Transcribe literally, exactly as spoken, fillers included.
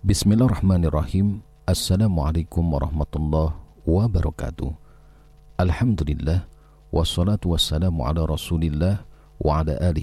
Bismillahirrahmanirrahim. Assalamualaikum warahmatullahi wabarakatuh. Alhamdulillah, wassalatu wassalamu ala rasulillah wa ala alihi